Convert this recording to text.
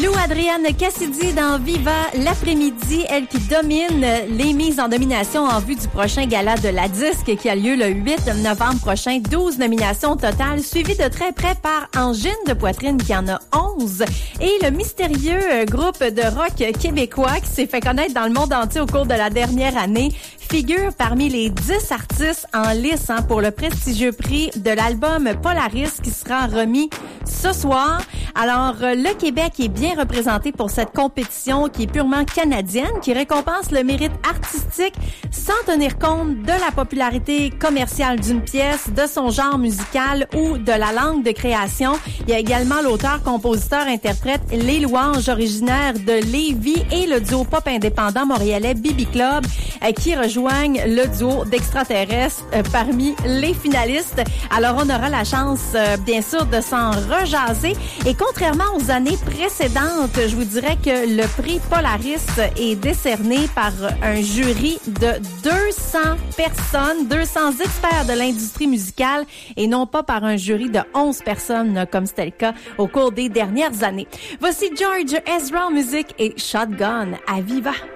Lou Adrienne Cassidy dans Viva l'après-midi, elle qui domine les mises en nomination en vue du prochain gala de la disque qui a lieu le 8 novembre prochain. 12 nominations totales, suivies de très près par Angine de Poitrine qui en a 11. Et le mystérieux groupe de rock québécois qui s'est fait connaître dans le monde entier au cours de la dernière année figure parmi les 10 artistes en lice pour le prestigieux prix de l'album Polaris qui sera remis ce soir. Alors, le Québec est bien représenté pour cette compétition qui est purement canadienne, qui récompense le mérite artistique sans tenir compte de la popularité commerciale d'une pièce, de son genre musical ou de la langue de création. Il y a également l'auteur, compositeur, interprète Les Louanges, originaire de Lévis, et le duo pop indépendant montréalais Bibi Club qui rejoignent le duo d'extraterrestres parmi les finalistes. Alors, on aura la chance, bien sûr, de s'en rejaser. Et contrairement aux années précédentes, je vous dirais que le prix Polaris est décerné par un jury de 200 personnes, 200 experts de l'industrie musicale et non pas par un jury de 11 personnes comme c'était le cas au cours des dernières années. Voici George Ezra en musique et Shotgun à Viva.